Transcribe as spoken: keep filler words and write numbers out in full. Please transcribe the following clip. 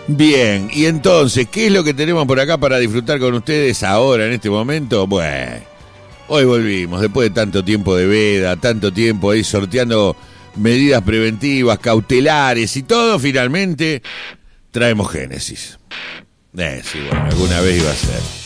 Bien, y entonces, ¿qué es lo que tenemos por acá para disfrutar con ustedes ahora, en este momento? Bueno, hoy volvimos, después de tanto tiempo de veda, tanto tiempo ahí sorteando medidas preventivas, cautelares y todo, finalmente traemos Génesis. Eh, sí, bueno, alguna vez iba a ser.